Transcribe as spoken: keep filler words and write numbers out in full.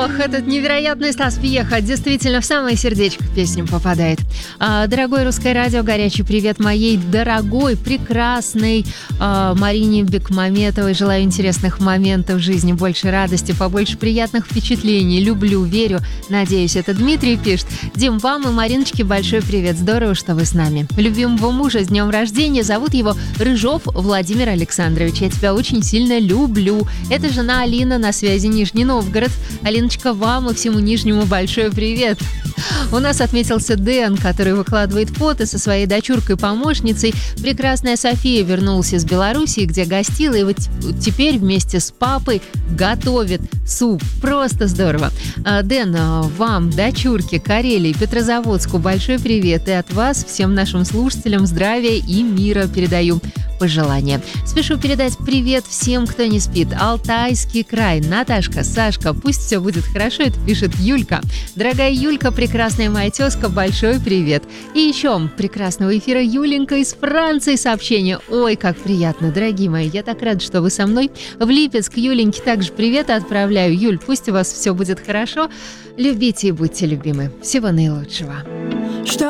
Ох, этот невероятный Стас Пьеха действительно в самое сердечко песням попадает. А, дорогое русское радио, горячий привет моей дорогой, прекрасной а, Марине Бекмаметовой. Желаю интересных моментов в жизни, больше радости, побольше приятных впечатлений. Люблю, верю, надеюсь. Это Дмитрий пишет. Дим, вам и Мариночке большой привет. Здорово, что вы с нами. Любимого мужа с днем рождения. Зовут его Рыжов Владимир Александрович. Я тебя очень сильно люблю. Это жена Алина, на связи Нижний Новгород. Алиночка, вам и всему Нижнему большой привет. У нас отметился Дэн, который выкладывает фото со своей дочуркой-помощницей. Прекрасная София вернулась из Белоруссии, где гостила, и вот теперь вместе с папой готовит суп. Просто здорово. Дэн, вам, дочурке, Карелии, Петрозаводску большой привет. И от вас всем нашим слушателям здравия и мира передаю пожелания. Спешу передать привет всем, кто не спит. Алтайский край. Наташка, Сашка, пусть все будет хорошо, это пишет Юлька. Дорогая Юлька, прекрасная моя тезка, большой привет. И еще прекрасного эфира Юленька из Франции сообщение. Ой, как приятно, дорогие мои, я так рада, что вы со мной. В Липецк Юленьке также привет отправляю. Юль, пусть у вас все будет хорошо. Любите и будьте любимы. Всего наилучшего.